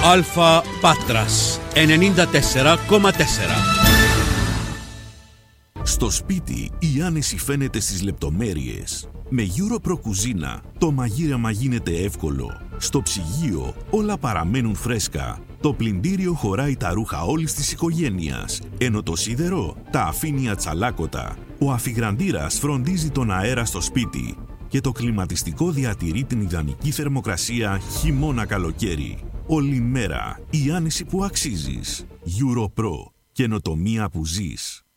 Αλφα Πάτρας 94,4. Στο σπίτι η άνεση φαίνεται στις λεπτομέρειες. Με EuroPro κουζίνα το μαγείρεμα γίνεται εύκολο. Στο ψυγείο όλα παραμένουν φρέσκα. Το πλυντήριο χωράει τα ρούχα όλης της οικογένειας, ενώ το σίδερο τα αφήνει ατσαλάκωτα. Ο αφιγραντήρας φροντίζει τον αέρα στο σπίτι και το κλιματιστικό διατηρεί την ιδανική θερμοκρασία χειμώνα-καλοκαίρι. Όλη μέρα η άνεση που αξίζεις. EuroPro. Καινοτομία που ζεις.